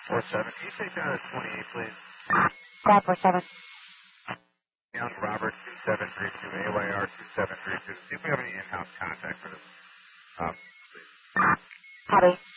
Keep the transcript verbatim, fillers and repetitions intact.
four seven. Can you take down at twenty-eight, please? five four seven. Down Robert two seven three two, A Y R two seven three two. See if we have any in-house contact for this. Um, please. Copy.